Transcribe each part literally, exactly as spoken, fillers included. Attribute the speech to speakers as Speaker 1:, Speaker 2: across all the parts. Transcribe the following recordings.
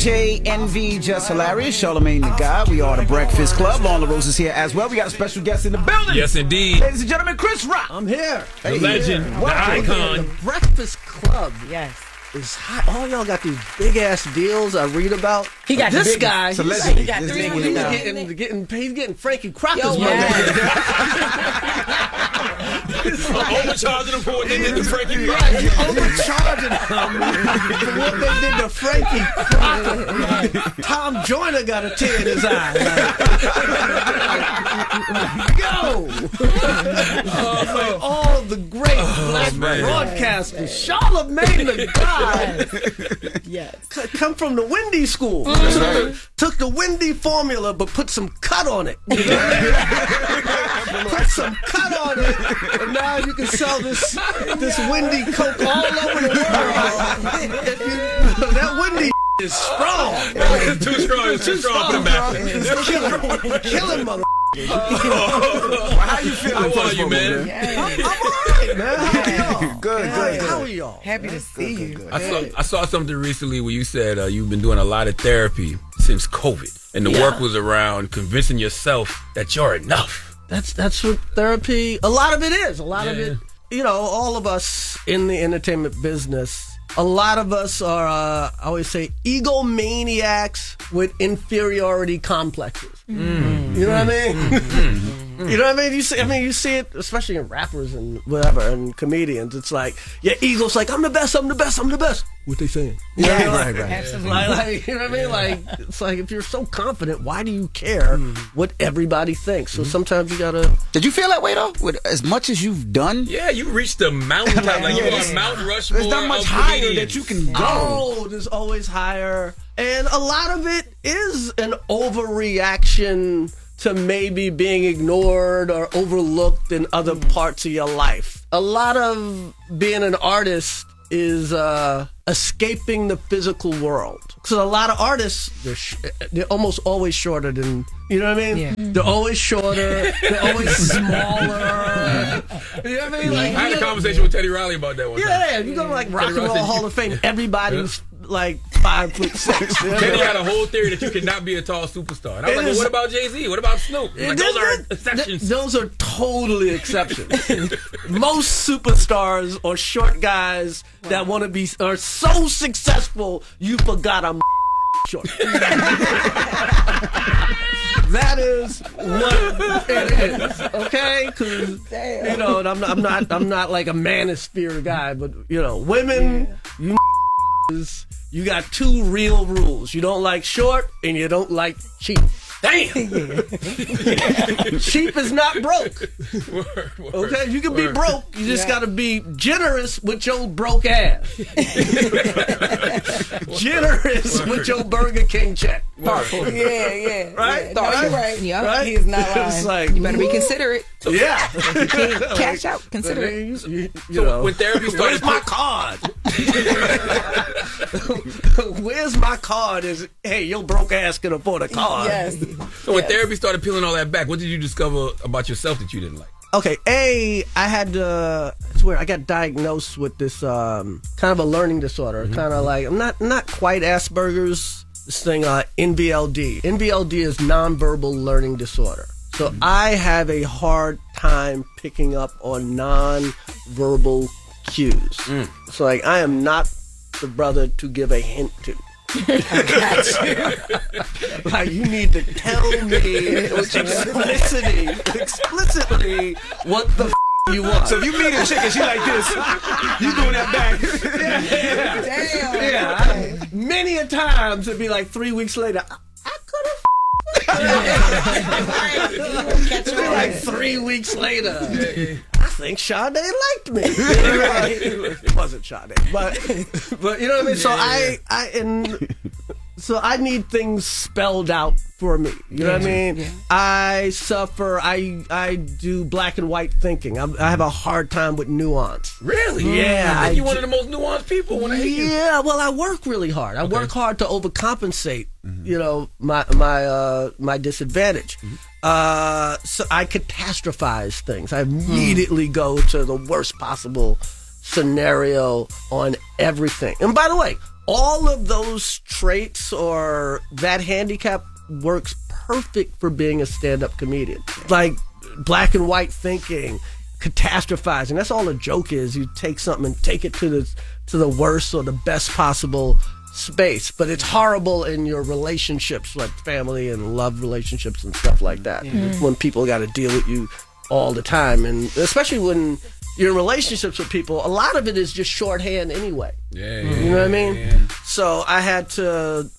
Speaker 1: J, Envy, Just Hilarious, Charlamagne the God. We are the Breakfast Club. Lawn LaRose is here as well. We got a special guest in the building.
Speaker 2: Yes, indeed.
Speaker 1: Ladies and gentlemen, Chris Rock.
Speaker 3: I'm here.
Speaker 2: The
Speaker 1: Hey,
Speaker 2: legend,
Speaker 1: yeah.
Speaker 2: the
Speaker 1: Welcome.
Speaker 2: icon.
Speaker 3: The Breakfast Club
Speaker 4: Yes.
Speaker 3: is hot. All y'all got these big ass deals I read about.
Speaker 4: He got the
Speaker 3: this
Speaker 4: big-
Speaker 3: guy.
Speaker 1: It's a
Speaker 3: he's-
Speaker 1: legend.
Speaker 4: He got
Speaker 1: This
Speaker 4: three
Speaker 1: nigga
Speaker 4: hundred
Speaker 3: He's
Speaker 1: is-
Speaker 4: thousand.
Speaker 3: getting, getting, he's getting Frankie Crocker's
Speaker 4: Yo,
Speaker 3: money.
Speaker 2: Overcharging them for what they did to Frankie
Speaker 3: Right,
Speaker 2: Crocker.
Speaker 3: you're overcharging them for what they did to Frankie Crocker. Tom Joyner got a tear in his eye. Like, yo! Like, all the great black
Speaker 2: man.
Speaker 3: broadcasters, Charlamagne the God,
Speaker 4: Yes.
Speaker 3: c- come from the Wendy school. Took, the, took the Wendy formula, but put some cut on it. Put some cut on it, and now you can sell this this Wendy Coke all over the world. If you, that Wendy is strong.
Speaker 2: It's too strong. It's too strong for the masses.
Speaker 3: It's killing, killing mother.
Speaker 1: How you feeling?
Speaker 2: How are
Speaker 1: first
Speaker 2: you,
Speaker 1: of all,
Speaker 2: man?
Speaker 3: I'm all right, man. How are y'all?
Speaker 1: Good,
Speaker 3: Hey,
Speaker 1: good,
Speaker 3: How are
Speaker 1: good.
Speaker 3: y'all?
Speaker 4: Happy to see you.
Speaker 2: I saw, I saw something recently where you said uh, you've been doing a lot of therapy since COVID. And the
Speaker 3: Yeah.
Speaker 2: work was around convincing yourself that you're enough.
Speaker 3: That's that's what therapy. A lot of it is. A lot of
Speaker 2: Yeah.
Speaker 3: it. You know, all of us in the entertainment business. A lot of us are. Uh, I always say egomaniacs with inferiority complexes.
Speaker 2: Mm.
Speaker 3: You know what I mean? You know what I mean? You see, I mean, you see it, especially in rappers and whatever, and comedians. It's like, your ego's like, I'm the best, I'm the best, I'm the best. What they saying? You know what I mean?
Speaker 1: Right, right.
Speaker 4: Absolutely.
Speaker 3: Like, like, you know what I mean? Like, it's like, if you're so confident, why do you care what everybody thinks? So sometimes you gotta.
Speaker 1: Did you feel that way though? With as much as you've done,
Speaker 2: Yeah, you reached the mountaintop. Like you
Speaker 1: Yeah.
Speaker 2: are Mount Rushmore.
Speaker 1: there's not much
Speaker 2: of
Speaker 1: higher
Speaker 2: comedians.
Speaker 1: that you can go.
Speaker 3: Oh, there's always higher. And a lot of it is an overreaction to maybe being ignored or overlooked in other parts of your life. A lot of being an artist is uh, escaping the physical world. So a lot of artists, they're, sh- they're almost always shorter than, you know what I mean?
Speaker 4: Yeah.
Speaker 3: They're always shorter. They're always smaller. You know what I mean? Like,
Speaker 2: I had
Speaker 3: you
Speaker 2: a
Speaker 3: know-
Speaker 2: conversation with Teddy Riley about that one time.
Speaker 3: yeah, you go to like Rock and
Speaker 2: Teddy
Speaker 3: Roll
Speaker 2: Riley said-
Speaker 3: Hall of Fame, everybody's like five foot six. You know?
Speaker 2: Teddy had a whole theory that you cannot be a tall superstar. And I was
Speaker 3: It
Speaker 2: like, well,
Speaker 3: is-
Speaker 2: what about Jay-Z? What about Snoop? Like,
Speaker 3: Th-
Speaker 2: those are
Speaker 3: th-
Speaker 2: exceptions.
Speaker 3: th- those are totally exceptions. Most superstars or short guys that want to be are so successful, you forgot I'm short. That is what it is, okay? Because you know, and I'm not, I'm not, I'm not like a manosphere guy, but you know, women, you is you got two real rules: you don't like short, and you don't like cheap.
Speaker 2: Damn.
Speaker 3: Cheap is not broke.
Speaker 2: Word, word.
Speaker 3: Okay, you can be
Speaker 2: Word.
Speaker 3: broke. You just got to be generous with your broke ass. Generous with your Burger King check.
Speaker 2: Word.
Speaker 4: Yeah, yeah.
Speaker 3: Right?
Speaker 4: Yeah. No, you're
Speaker 3: Right?
Speaker 4: right. Yep.
Speaker 3: Right?
Speaker 4: He is not lying.
Speaker 3: It's like,
Speaker 4: you better be considerate.
Speaker 3: Yeah.
Speaker 4: Cash out. Consider it.
Speaker 3: You, you, you
Speaker 2: So
Speaker 3: know.
Speaker 2: when therapy started,
Speaker 3: Where's my card? Where's my card? Is hey, your broke ass can afford a card.
Speaker 4: Yes.
Speaker 2: so when
Speaker 4: Yes.
Speaker 2: therapy started peeling all that back, what did you discover about yourself that you didn't like?
Speaker 3: Okay, A, I had uh it's weird, I got diagnosed with this um kind of a learning disorder.
Speaker 2: Mm-hmm.
Speaker 3: Kind of like I'm not not quite Asperger's, this thing uh N V L D. N V L D is nonverbal learning disorder. So
Speaker 2: Mm-hmm.
Speaker 3: I have a hard time picking up on non-verbal cues.
Speaker 2: Mm.
Speaker 3: So like I am not the brother to give a hint to. Like you need to tell me explicitly, explicitly what the f- you want.
Speaker 1: So if you meet a chick and she like this, you doing that back.
Speaker 4: Damn.
Speaker 3: Yeah, I, many a times it'd be like three weeks later. I, I could have.
Speaker 4: Catch
Speaker 3: It'd be
Speaker 4: your
Speaker 3: like
Speaker 4: ass.
Speaker 3: three weeks later. I think Sade liked me. It wasn't Sade, but but you know what I mean. So I I and so I need things spelled out for me. You know what I mean?
Speaker 4: Yeah.
Speaker 3: I suffer. I I do black and white thinking. I, I have a hard time with nuance.
Speaker 2: Really?
Speaker 3: Yeah,
Speaker 2: I
Speaker 3: I
Speaker 2: think you're one
Speaker 3: ju-
Speaker 2: of the most nuanced people when I hate you.
Speaker 3: Yeah, well, I work really hard. I work hard to overcompensate, you know, my my uh, my disadvantage. Uh, so I catastrophize things. I immediately go to the worst possible scenario on everything. And by the way, all of those traits or that handicap works perfect for being a stand-up comedian. Like black and white thinking, catastrophizing. That's all a joke is. You take something and take it to the to the worst or the best possible space. But it's horrible in your relationships, like family and love relationships and stuff like that. Mm. When people got to deal with you all the time, and especially when you're in relationships with people, a lot of it is just shorthand anyway.
Speaker 2: Yeah,
Speaker 3: you know what I mean?
Speaker 2: Yeah.
Speaker 3: So I had to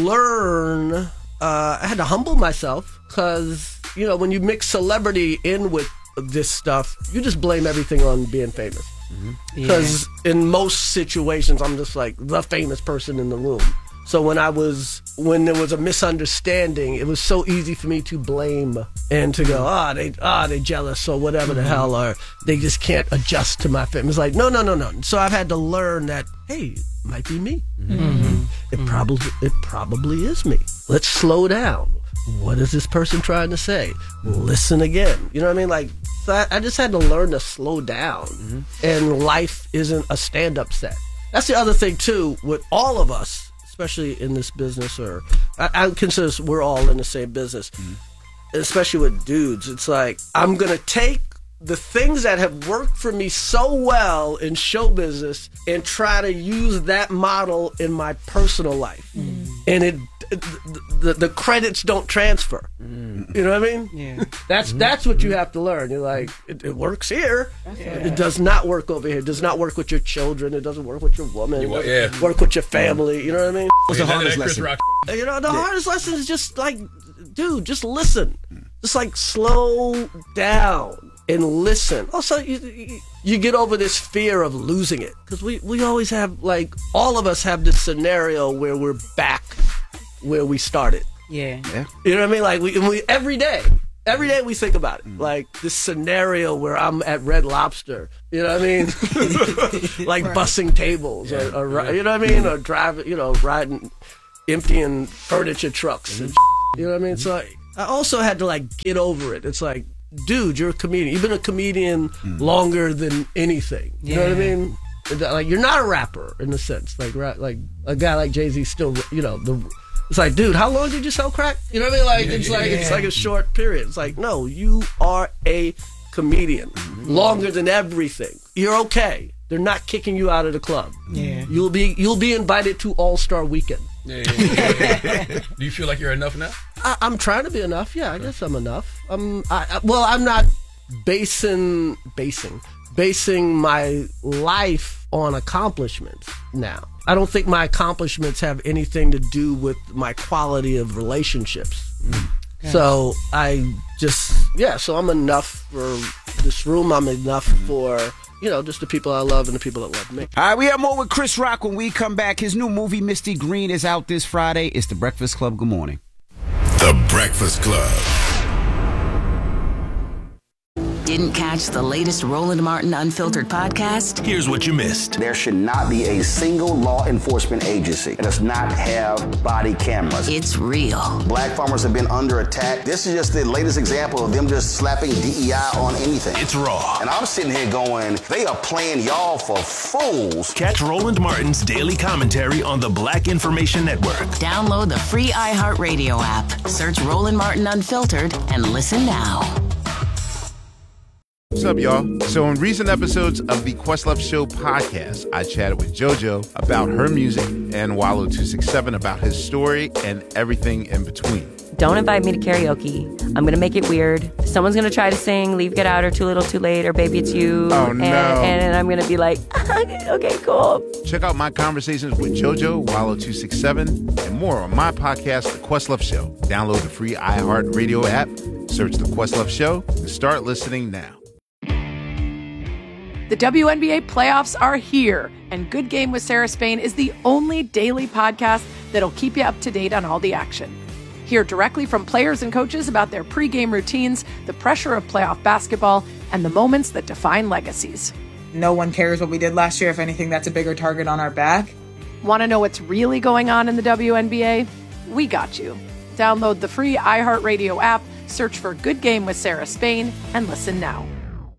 Speaker 3: learn. Uh, I had to humble myself because you know when you mix celebrity in with this stuff, you just blame everything on being famous. Because mm-hmm. yeah. in most situations, I'm just like the famous person in the room. So when I was, when there was a misunderstanding, it was so easy for me to blame and to go, ah, oh, they, ah, oh, they jealous or whatever mm-hmm. the hell, or they just can't adjust to my fame. It's like, no, no, no, no. So I've had to learn that, hey, it might be me. Mm-hmm. It mm-hmm. probably, it probably is me. Let's slow down. What is this person trying to say? Listen again. You know what I mean? Like, so I, I just had to learn to slow down. Mm-hmm. And life isn't a stand-up set. That's the other thing, too, with all of us, especially in this business, or I, I consider we're all in the same business, mm-hmm. especially with dudes. It's like, I'm going to take the things that have worked for me so well in show business and try to use that model in my personal life. Mm-hmm. And it the, the credits don't transfer. Mm. You know what I mean? Yeah. That's mm-hmm. that's what you have to learn. You're like, it, it works here. Yeah. It does not work over here. It does not work with your children. It doesn't work with your woman.
Speaker 2: You,
Speaker 3: it doesn't
Speaker 2: yeah.
Speaker 3: work with your family. You know what I mean?
Speaker 1: What's the hardest lesson?
Speaker 3: You know, the
Speaker 1: yeah.
Speaker 3: hardest lesson is just like, dude, just listen. Just like slow down and listen. Also, you, you, you get over this fear of losing it. Because we, we always have, like, all of us have this scenario where we're back where we started.
Speaker 4: Yeah.
Speaker 1: yeah.
Speaker 3: You know what I mean? Like, we, we every day, every day we think about it. Mm. Like, this scenario where I'm at Red Lobster. You know what I mean? Like, right. bussing tables. Yeah. Or, or, you know what I mean? Or driving, you know, riding, emptying furniture trucks. And you know what I mean? So I also had to, like, get over it. It's like, dude, you're a comedian. You've been a comedian mm. longer than anything. You yeah. know what I mean? Like, you're not a rapper in a sense. Like, like a guy like Jay-Z still, you know, the, it's like, dude, how long did you sell crack? You know what I mean? Like, it's like, yeah. it's like a short period. It's like, no, you are a comedian mm-hmm. longer than everything. You're okay. They're not kicking you out of the club. Yeah. You'll be, you'll be invited to All-Star Weekend.
Speaker 2: Yeah, yeah, yeah, yeah. Do you feel like you're enough now?
Speaker 3: I, I'm trying to be enough. Yeah, I guess I'm enough. I'm, I, I, well, I'm not basing, basing, basing my life on accomplishments now. I don't think my accomplishments have anything to do with my quality of relationships. Mm. Okay. So I just, yeah, so I'm enough for this room. I'm enough for, you know, just the people I love and the people that love me.
Speaker 1: All right, we have more with Chris Rock when we come back. His new movie, Misty Green, is out this Friday. It's The Breakfast Club. Good morning.
Speaker 5: The Breakfast Club.
Speaker 6: Didn't catch the latest Roland Martin Unfiltered podcast?
Speaker 5: Here's what you missed.
Speaker 7: There should not be a single law enforcement agency that does not have body cameras.
Speaker 6: It's real.
Speaker 7: Black farmers have been under attack. This is just the latest example of them just slapping D E I on anything.
Speaker 5: It's raw.
Speaker 7: And I'm sitting here going, they are playing y'all for fools.
Speaker 5: Catch Roland Martin's daily commentary on the Black Information Network.
Speaker 6: Download the free iHeartRadio app. Search Roland Martin Unfiltered and listen now.
Speaker 8: What's up, y'all? So in recent episodes of the Questlove Show podcast, I chatted with JoJo about her music and Wallow two six seven about his story and everything in between.
Speaker 9: Don't invite me to karaoke. I'm going to make it weird. Someone's going to try to sing Leave, Get Out, or Too Little, Too Late, or Baby, It's You.
Speaker 8: Oh,
Speaker 9: and,
Speaker 8: no.
Speaker 9: And, and I'm going to be like, okay, cool.
Speaker 8: Check out my conversations with JoJo, Wallow two six seven, and more on my podcast, The Questlove Show. Download the free iHeartRadio app, search The Questlove Show, and start listening now.
Speaker 10: The W N B A playoffs are here, and Good Game with Sarah Spain is the only daily podcast that'll keep you up to date on all the action. Hear directly from players and coaches about their pregame routines, the pressure of playoff basketball, and the moments that define legacies.
Speaker 11: No one cares what we did last year. If anything, that's a bigger target on our back.
Speaker 10: Want to know what's really going on in the W N B A? We got you. Download the free iHeartRadio app, search for Good Game with Sarah Spain, and listen now.